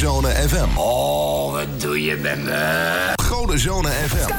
Zone FM. Oh, wat doe je met me? Gode Zone FM.